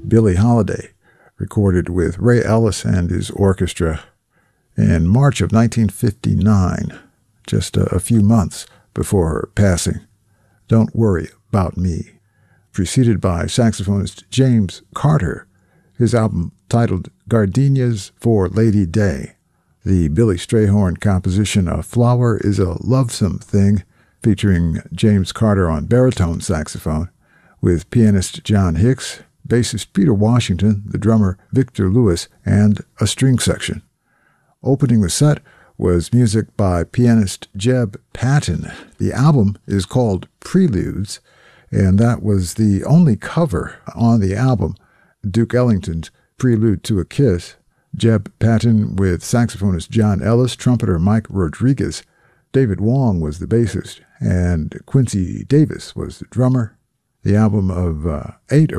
Billie Holiday, recorded with Ray Ellis and his orchestra in March of 1959, just a few months before her passing. Don't Worry About Me, preceded by saxophonist James Carter, his album titled Gardenias for Lady Day. The Billy Strayhorn composition A Flower is a Lovesome Thing, featuring James Carter on baritone saxophone, with pianist John Hicks, bassist Peter Washington, the drummer Victor Lewis, and a string section. Opening the set was music by pianist Jeb Patton. The album is called Preludes, and that was the only cover on the album, Duke Ellington's Prelude to a Kiss. Jeb Patton with saxophonist John Ellis, trumpeter Mike Rodriguez. David Wong was the bassist, and Quincy Davis was the drummer. The album of 8